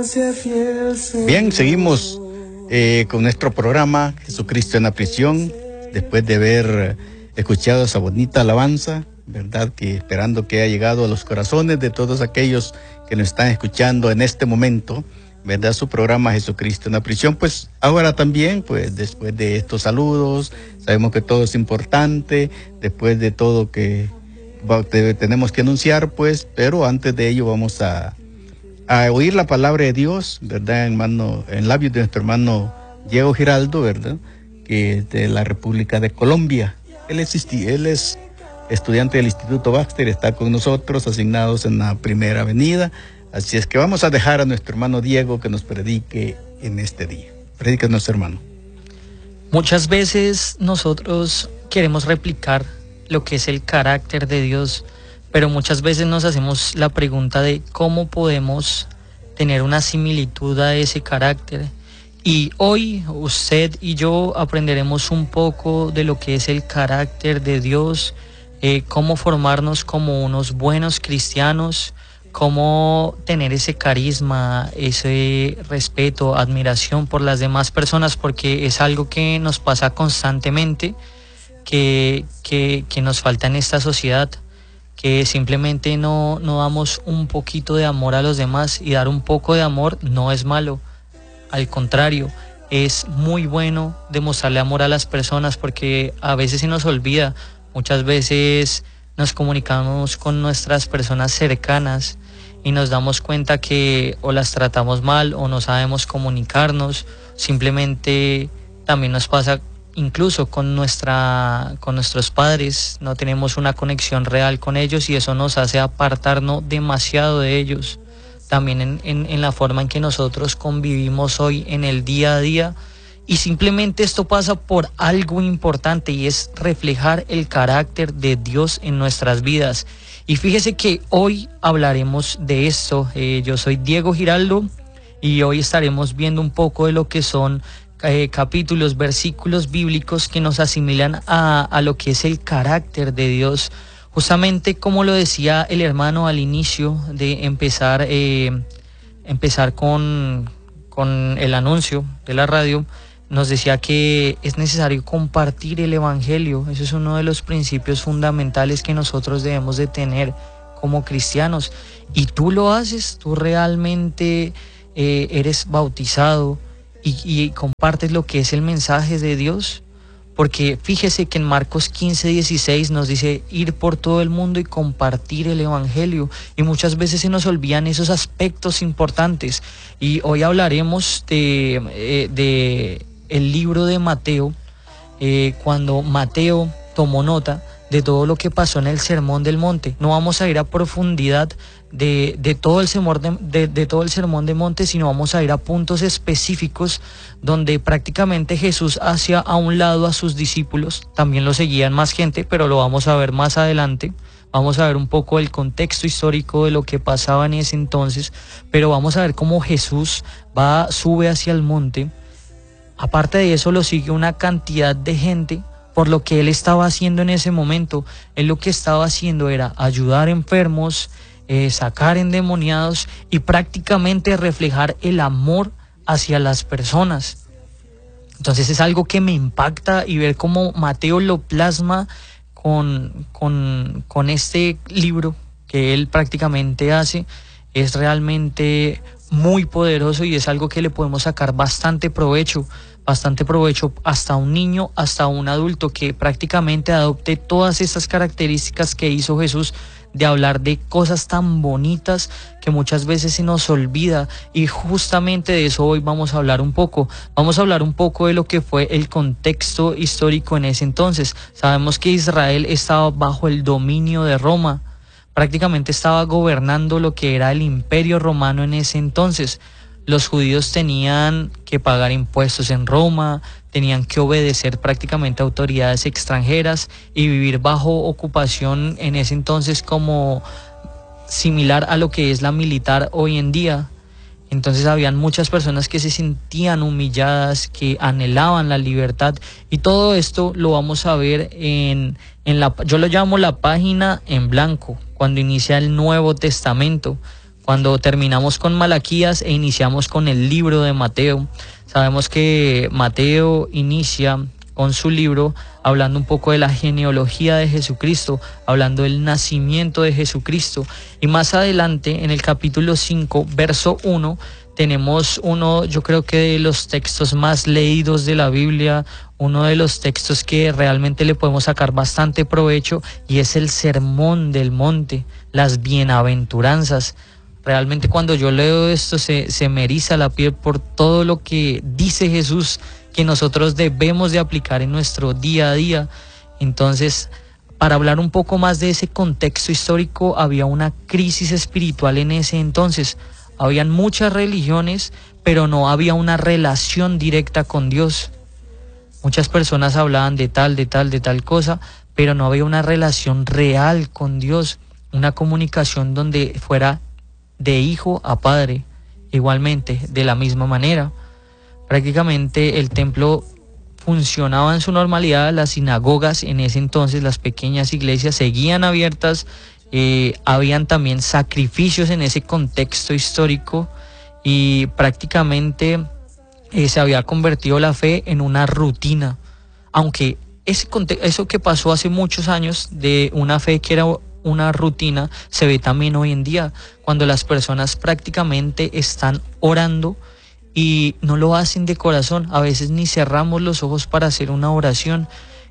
Bien, seguimos con nuestro programa Jesucristo en la prisión, después de haber escuchado esa bonita alabanza, ¿verdad? Que esperando que haya llegado a los corazones de todos aquellos que nos están escuchando en este momento, ¿verdad? Su programa Jesucristo en la prisión. Pues ahora también, pues después de estos saludos, sabemos que todo es importante, después de todo que tenemos que anunciar, pues, pero antes de ello vamos a oír la palabra de Dios, ¿verdad? En labios de nuestro hermano Diego Giraldo, ¿verdad? Que es de la República de Colombia. Él es estudiante del Instituto Baxter, está con nosotros, asignados en la Primera Avenida. Así es que vamos a dejar a nuestro hermano Diego que nos predique en este día. Predícanos, hermano. Muchas veces nosotros queremos replicar lo que es el carácter de Dios, pero muchas veces nos hacemos la pregunta de cómo podemos tener una similitud a ese carácter. Y hoy usted y yo aprenderemos un poco de lo que es el carácter de Dios, cómo formarnos como unos buenos cristianos, cómo tener ese carisma, ese respeto, admiración por las demás personas, porque es algo que nos pasa constantemente, que nos falta en esta sociedad, que simplemente no damos un poquito de amor a los demás, y dar un poco de amor no es malo, al contrario, es muy bueno demostrarle amor a las personas, porque a veces se nos olvida, muchas veces nos comunicamos con nuestras personas cercanas y nos damos cuenta que o las tratamos mal o no sabemos comunicarnos, simplemente también nos pasa incluso con nuestros padres, no tenemos una conexión real con ellos y eso nos hace apartarnos demasiado de ellos. También en la forma en que nosotros convivimos hoy en el día a día, y simplemente esto pasa por algo importante, y es reflejar el carácter de Dios en nuestras vidas. Y fíjese que hoy hablaremos de esto. Yo soy Diego Giraldo y hoy estaremos viendo un poco de lo que son capítulos, versículos bíblicos que nos asimilan a lo que es el carácter de Dios. Justamente como lo decía el hermano al inicio de empezar con el anuncio de la radio, nos decía que es necesario compartir el evangelio. Eso es uno de los principios fundamentales que nosotros debemos de tener como cristianos. Y tú lo haces, tú realmente eres bautizado y compartes lo que es el mensaje de Dios. Porque fíjese que en Marcos 15:16 nos dice ir por todo el mundo y compartir el evangelio, y muchas veces se nos olvidan esos aspectos importantes. Y hoy hablaremos de el libro de Mateo, cuando Mateo tomó nota de todo lo que pasó en el Sermón del Monte. No vamos a ir a profundidad de todo el sermón de todo el Sermón del Monte, sino vamos a ir a puntos específicos donde prácticamente Jesús hacía a un lado a sus discípulos. También lo seguían más gente, pero lo vamos a ver más adelante. Vamos a ver un poco el contexto histórico de lo que pasaba en ese entonces, pero vamos a ver cómo Jesús sube hacia el monte. Aparte de eso, lo sigue una cantidad de gente por lo que él estaba haciendo en ese momento. Él lo que estaba haciendo era ayudar enfermos, sacar endemoniados y prácticamente reflejar el amor hacia las personas. Entonces es algo que me impacta, y ver cómo Mateo lo plasma con este libro que él prácticamente hace es realmente muy poderoso, y es algo que le podemos sacar bastante provecho hasta un niño, hasta un adulto, que prácticamente adopte todas estas características que hizo Jesús, de hablar de cosas tan bonitas que muchas veces se nos olvida. Y justamente de eso hoy vamos a hablar un poco. Vamos a hablar un poco de lo que fue el contexto histórico en ese entonces. Sabemos que Israel estaba bajo el dominio de Roma, prácticamente estaba gobernando lo que era el Imperio Romano en ese entonces. Los judíos tenían que pagar impuestos en Roma, tenían que obedecer prácticamente a autoridades extranjeras y vivir bajo ocupación en ese entonces, como similar a lo que es la militar hoy en día. Entonces habían muchas personas que se sentían humilladas, que anhelaban la libertad, y todo esto lo vamos a ver yo lo llamo la página en blanco, cuando inicia el Nuevo Testamento, Cuando terminamos con Malaquías e iniciamos con el libro de Mateo, sabemos que Mateo inicia con su libro hablando un poco de la genealogía de Jesucristo, hablando del nacimiento de Jesucristo. Y más adelante, en el capítulo 5, verso 1, tenemos uno, yo creo que de los textos más leídos de la Biblia, uno de los textos que realmente le podemos sacar bastante provecho, y es el Sermón del Monte, las bienaventuranzas. Realmente cuando yo leo esto se me eriza la piel por todo lo que dice Jesús que nosotros debemos de aplicar en nuestro día a día. Entonces, para hablar un poco más de ese contexto histórico, había una crisis espiritual en ese entonces. Habían muchas religiones, pero no había una relación directa con Dios. Muchas personas hablaban de tal cosa, pero no había una relación real con Dios, una comunicación donde fuera de hijo a padre, igualmente, de la misma manera. Prácticamente el templo funcionaba en su normalidad, las sinagogas en ese entonces, las pequeñas iglesias seguían abiertas, habían también sacrificios en ese contexto histórico, y prácticamente se había convertido la fe en una rutina, aunque eso que pasó hace muchos años de una fe que era una rutina se ve también hoy en día, cuando las personas prácticamente están orando y no lo hacen de corazón. A veces ni cerramos los ojos para hacer una oración,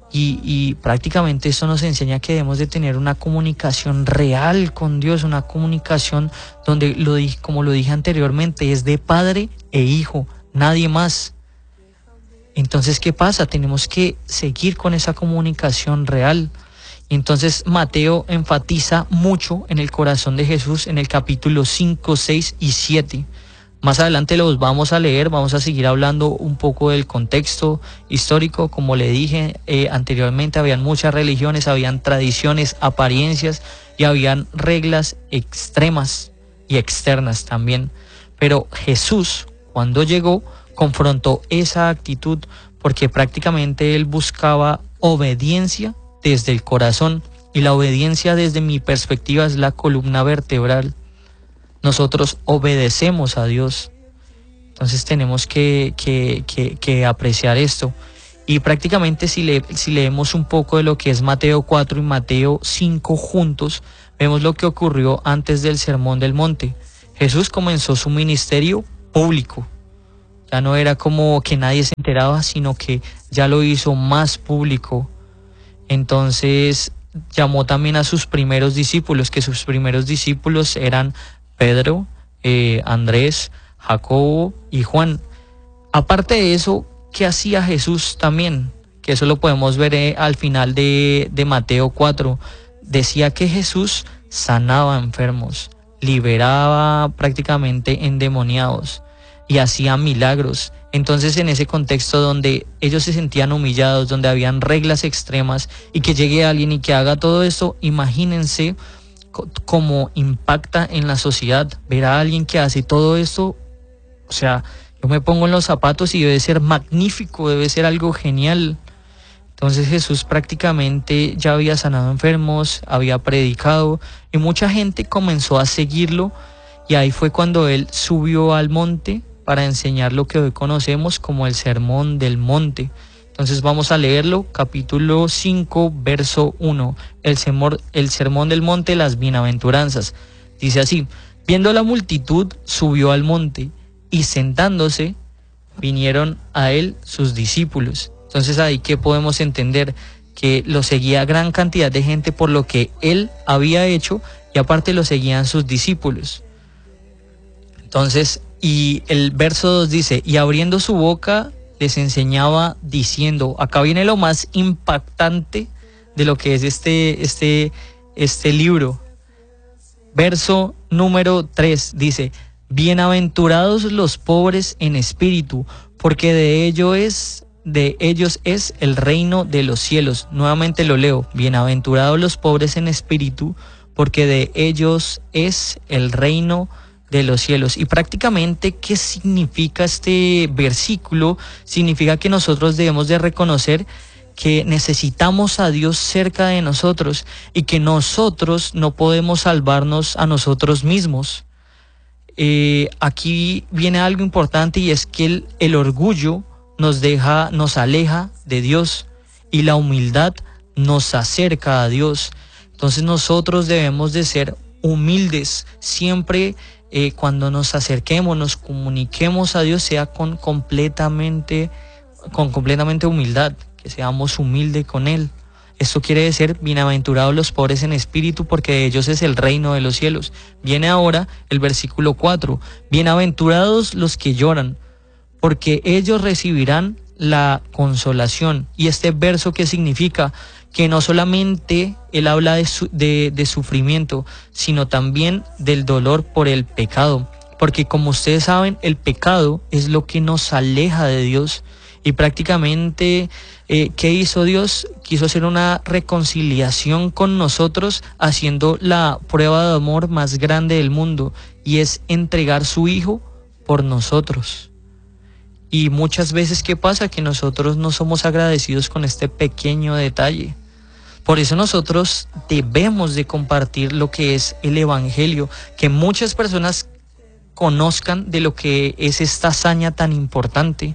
y prácticamente esto nos enseña que debemos de tener una comunicación real con Dios, una comunicación donde, como lo dije anteriormente, es de padre e hijo, nadie más. Entonces, ¿qué pasa? Tenemos que seguir con esa comunicación real. Entonces Mateo enfatiza mucho en el corazón de Jesús en el capítulo 5, 6 y 7. Más adelante los vamos a leer, vamos a seguir hablando un poco del contexto histórico. Como le dije anteriormente, habían muchas religiones, habían tradiciones, apariencias, y habían reglas extremas y externas también. Pero Jesús, cuando llegó, confrontó esa actitud, porque prácticamente él buscaba obediencia desde el corazón, y la obediencia desde mi perspectiva es la columna vertebral. Nosotros obedecemos a Dios, entonces tenemos que apreciar esto. Y prácticamente si leemos un poco de lo que es Mateo 4 y Mateo 5 juntos, vemos lo que ocurrió antes del Sermón del Monte. Jesús comenzó su ministerio público. Ya no era como que nadie se enteraba, sino que ya lo hizo más público. Entonces llamó también a sus primeros discípulos, que sus primeros discípulos eran Pedro, Andrés, Jacobo y Juan. Aparte de eso, ¿qué hacía Jesús también? Que eso lo podemos ver al final de Mateo 4. Decía que Jesús sanaba enfermos, liberaba prácticamente endemoniados y hacía milagros. Entonces, en ese contexto donde ellos se sentían humillados, donde habían reglas extremas, y que llegue alguien y que haga todo esto, imagínense cómo impacta en la sociedad ver a alguien que hace todo esto. O sea, yo me pongo en los zapatos y debe ser magnífico, debe ser algo genial. Entonces Jesús prácticamente ya había sanado enfermos, había predicado, y mucha gente comenzó a seguirlo, y ahí fue cuando él subió al monte para enseñar lo que hoy conocemos como el Sermón del Monte. Entonces vamos a leerlo, capítulo 5, verso 1, el Sermón del Monte, las bienaventuranzas. Dice así: viendo la multitud, subió al monte, y sentándose, vinieron a él sus discípulos. Entonces ahí que podemos entender que lo seguía gran cantidad de gente por lo que él había hecho, y aparte lo seguían sus discípulos. Entonces, y el verso 2 dice: y abriendo su boca les enseñaba diciendo. Acá viene lo más impactante de lo que es este libro. Verso número 3 dice: bienaventurados los pobres en espíritu, porque de ellos es el reino de los cielos. Nuevamente lo leo: bienaventurados los pobres en espíritu, porque de ellos es el reino de los cielos. Y prácticamente, ¿qué significa este versículo? Significa que nosotros debemos de reconocer que necesitamos a Dios cerca de nosotros, y que nosotros no podemos salvarnos a nosotros mismos. aquí viene algo importante, y es que el orgullo nos aleja de Dios, y la humildad nos acerca a Dios. Entonces nosotros debemos de ser humildes siempre. Cuando nos acerquemos, nos comuniquemos a Dios, sea con completamente humildad, que seamos humildes con Él. Esto quiere decir: bienaventurados los pobres en espíritu, porque de ellos es el reino de los cielos. Viene ahora el versículo 4. Bienaventurados los que lloran, porque ellos recibirán la consolación. Y este verso, ¿qué significa? Que no solamente él habla de sufrimiento, sino también del dolor por el pecado. Porque, como ustedes saben, el pecado es lo que nos aleja de Dios. Y prácticamente, ¿qué hizo Dios? Quiso hacer una reconciliación con nosotros, haciendo la prueba de amor más grande del mundo, y es entregar su Hijo por nosotros. Y muchas veces, ¿qué pasa? Que nosotros no somos agradecidos con este pequeño detalle. Por eso nosotros debemos de compartir lo que es el Evangelio, que muchas personas conozcan de lo que es esta hazaña tan importante.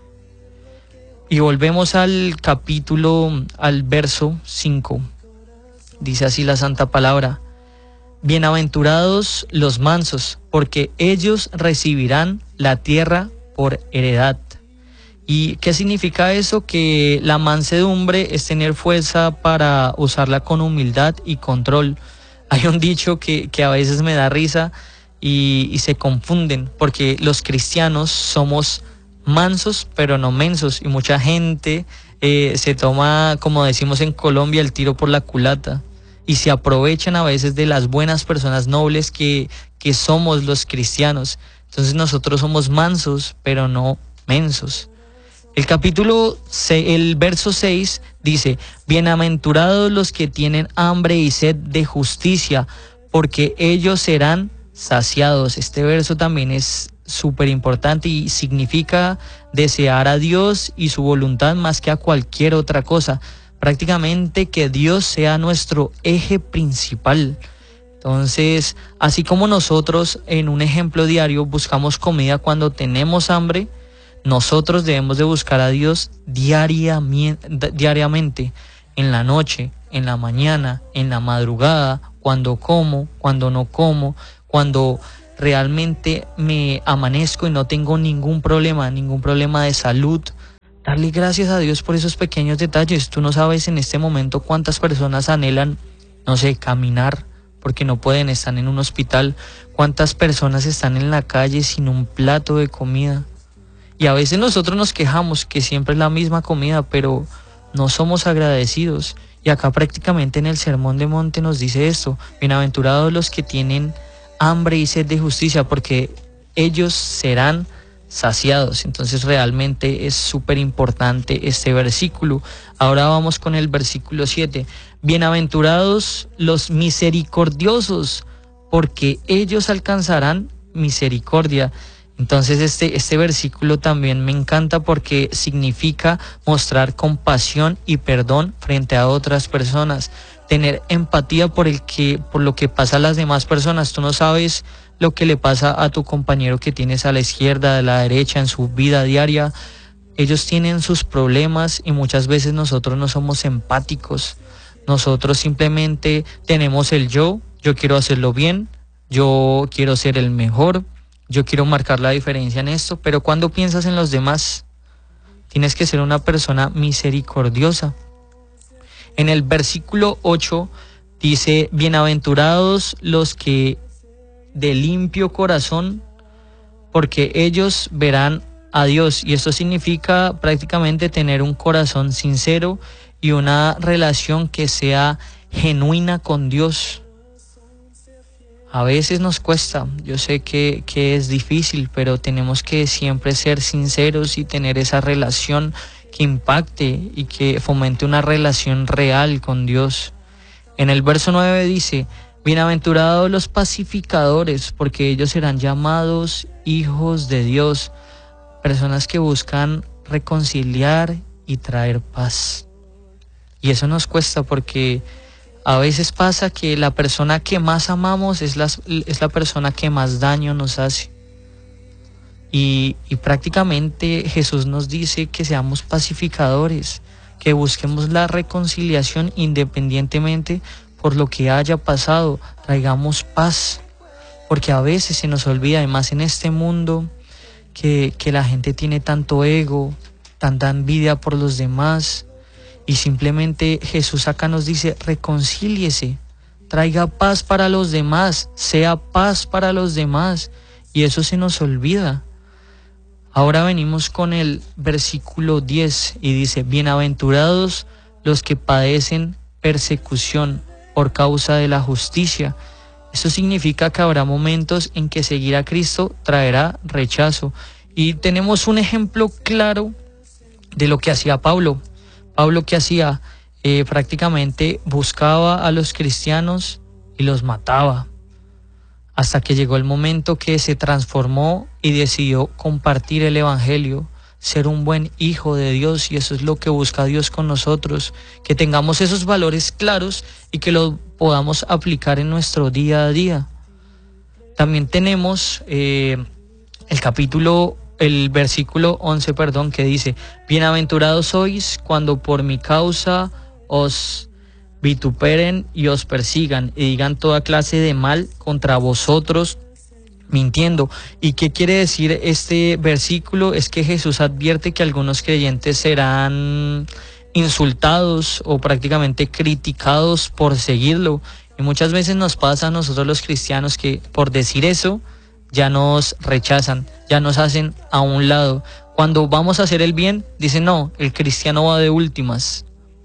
Y volvemos al verso 5. Dice así la Santa Palabra: bienaventurados los mansos, porque ellos recibirán la tierra por heredad. ¿Y qué significa eso? Que la mansedumbre es tener fuerza para usarla con humildad y control. Hay un dicho que a veces me da risa y se confunden, porque los cristianos somos mansos pero no mensos, y mucha gente se toma, como decimos en Colombia, el tiro por la culata, y se aprovechan a veces de las buenas personas nobles que somos los cristianos. Entonces nosotros somos mansos pero no mensos. El verso 6 dice: bienaventurados los que tienen hambre y sed de justicia, porque ellos serán saciados. Este verso también es súper importante y significa desear a Dios y su voluntad más que a cualquier otra cosa. Prácticamente que Dios sea nuestro eje principal. Entonces, así como nosotros en un ejemplo diario buscamos comida cuando tenemos hambre, nosotros debemos de buscar a Dios diariamente, en la noche, en la mañana, en la madrugada, cuando como, cuando no como, cuando realmente me amanezco y no tengo ningún problema de salud. Darle gracias a Dios por esos pequeños detalles. Tú no sabes en este momento cuántas personas anhelan, no sé, caminar porque no pueden, están en un hospital. Cuántas personas están en la calle sin un plato de comida. Y a veces nosotros nos quejamos que siempre es la misma comida, pero no somos agradecidos. Y acá prácticamente en el Sermón del Monte nos dice esto: bienaventurados los que tienen hambre y sed de justicia, porque ellos serán saciados. Entonces realmente es súper importante este versículo. Ahora vamos con el versículo 7. Bienaventurados los misericordiosos, porque ellos alcanzarán misericordia. Entonces este versículo también me encanta, porque significa mostrar compasión y perdón frente a otras personas, tener empatía por lo que pasa a las demás personas. Tú no sabes lo que le pasa a tu compañero que tienes a la izquierda, a la derecha, en su vida diaria. Ellos tienen sus problemas y muchas veces nosotros no somos empáticos. Nosotros simplemente tenemos yo quiero hacerlo bien, yo quiero ser el mejor, yo quiero marcar la diferencia en esto. Pero cuando piensas en los demás, tienes que ser una persona misericordiosa. En el versículo 8 dice: bienaventurados los que de limpio corazón, porque ellos verán a Dios. Y esto significa prácticamente tener un corazón sincero y una relación que sea genuina con Dios. A veces nos cuesta, yo sé que es difícil, pero tenemos que siempre ser sinceros y tener esa relación que impacte y que fomente una relación real con Dios. En el verso 9 dice: bienaventurados los pacificadores, porque ellos serán llamados hijos de Dios. Personas que buscan reconciliar y traer paz. Y eso nos cuesta, porque A veces pasa que la persona que más amamos es la persona que más daño nos hace. Y prácticamente Jesús nos dice que seamos pacificadores, que busquemos la reconciliación independientemente por lo que haya pasado, traigamos paz, porque a veces se nos olvida, además en este mundo, que la gente tiene tanto ego, tanta envidia por los demás, y simplemente Jesús acá nos dice, reconcíliese, traiga paz para los demás, sea paz para los demás, y eso se nos olvida. Ahora venimos con el versículo 10 y dice, bienaventurados los que padecen persecución por causa de la justicia. Eso significa que habrá momentos en que seguir a Cristo traerá rechazo. Y tenemos un ejemplo claro de lo que hacía Pablo. Pablo, ¿qué hacía? Prácticamente buscaba a los cristianos y los mataba. Hasta que llegó el momento que se transformó y decidió compartir el evangelio, ser un buen hijo de Dios, y eso es lo que busca Dios con nosotros, que tengamos esos valores claros y que los podamos aplicar en nuestro día a día. También tenemos el versículo 11, que dice, bienaventurados sois cuando por mi causa os vituperen y os persigan y digan toda clase de mal contra vosotros, mintiendo. ¿Y qué quiere decir este versículo? Es que Jesús advierte que algunos creyentes serán insultados o prácticamente criticados por seguirlo. Y muchas veces nos pasa a nosotros los cristianos que por decir eso ya nos rechazan, ya nos hacen a un lado. Cuando vamos a hacer el bien, dicen no, el cristiano va de últimas.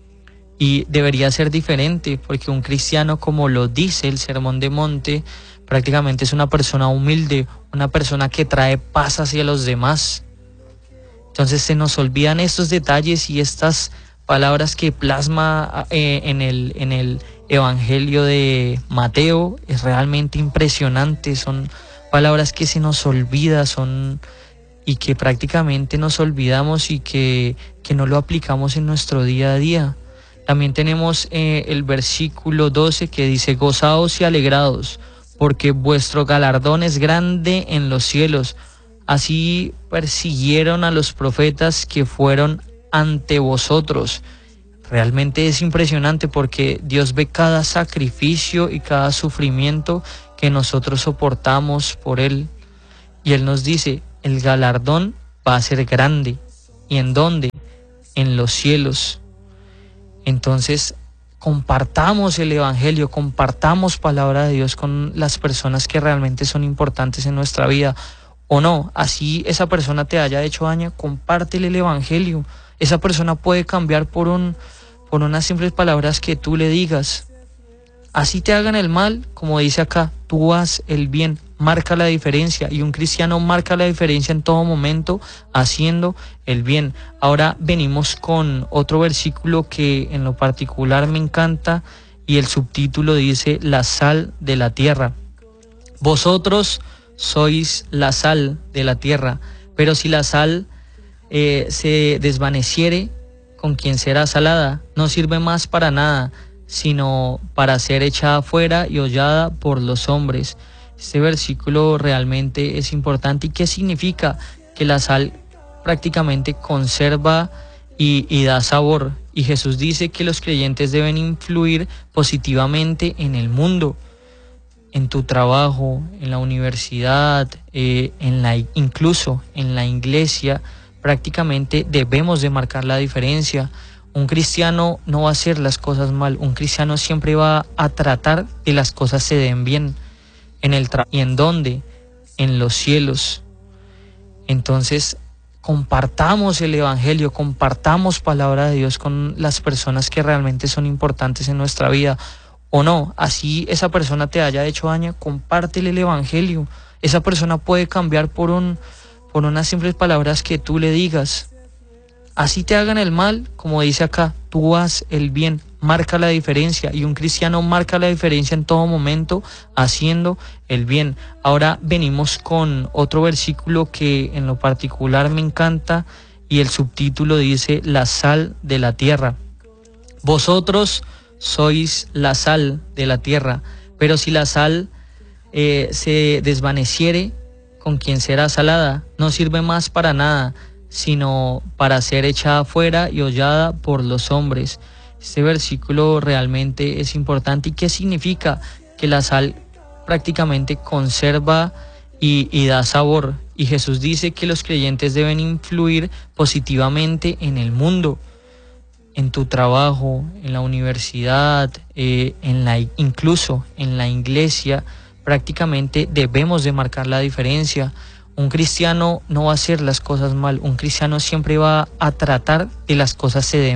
Y debería ser diferente, porque un cristiano, como lo dice el Sermón del Monte, prácticamente es una persona humilde, una persona que trae paz hacia los demás. Entonces se nos olvidan estos detalles y estas palabras que plasma en el Evangelio de Mateo. Es realmente impresionante, son palabras que se nos olvidan, y que prácticamente nos olvidamos y que no lo aplicamos en nuestro día a día. También tenemos el versículo 12 que dice, gozaos y alegraos, porque vuestro galardón es grande en los cielos. Así persiguieron a los profetas que fueron ante vosotros. Realmente es impresionante porque Dios ve cada sacrificio y cada sufrimiento que nosotros soportamos por Él. Y Él nos dice, el galardón va a ser grande. ¿Y en dónde? En los cielos. Entonces, compartamos el evangelio, compartamos palabra de Dios con las personas que realmente son importantes en nuestra vida. O no, así esa persona te haya hecho daño, compártele el evangelio. Esa persona puede cambiar por unas simples palabras que tú le digas. Así te hagan el mal, como dice acá, tú haz el bien, marca la diferencia. Y un cristiano marca la diferencia en todo momento haciendo el bien. Ahora venimos con otro versículo que en lo particular me encanta, y el subtítulo dice, la sal de la tierra. Vosotros sois la sal de la tierra, pero si la sal se desvaneciere, ¿con quién será salada? No sirve más para nada, sino para ser echada fuera y hollada por los hombres. Este versículo realmente es importante. ¿Y qué significa? Que la sal prácticamente conserva y da sabor. Y Jesús dice que los creyentes deben influir positivamente en el mundo, en tu trabajo, en la universidad, incluso en la iglesia. Prácticamente debemos de marcar la diferencia. Un cristiano no va a hacer las cosas mal, un cristiano siempre va a tratar de las cosas se den bien. ¿Y en dónde? En los cielos. Entonces, compartamos el evangelio, compartamos palabra de Dios con las personas que realmente son importantes en nuestra vida. O no, así esa persona te haya hecho daño, compártele el evangelio. Esa persona puede cambiar por unas simples palabras que tú le digas. Así te hagan el mal, como dice acá, tú haz el bien, marca la diferencia. Y un cristiano marca la diferencia en todo momento haciendo el bien. Ahora venimos con otro versículo que en lo particular me encanta, y el subtítulo dice, la sal de la tierra. Vosotros sois la sal de la tierra, pero si la sal se desvaneciere, ¿con quién será salada? No sirve más para nada, sino para ser echada afuera y hollada por los hombres. Este versículo realmente es importante. ¿Y qué significa? Que la sal prácticamente conserva y da sabor. Y Jesús dice que los creyentes deben influir positivamente en el mundo, en tu trabajo, en la universidad, incluso en la iglesia. Prácticamente debemos de marcar la diferencia. Un cristiano no va a hacer las cosas mal, un cristiano siempre va a tratar de las cosas se den